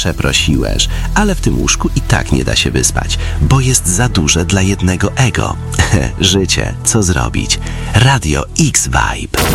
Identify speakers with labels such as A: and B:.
A: Przeprosiłeś, ale w tym łóżku i tak nie da się wyspać, bo jest za duże dla jednego ego. Życie, co zrobić? Radio X Vibe.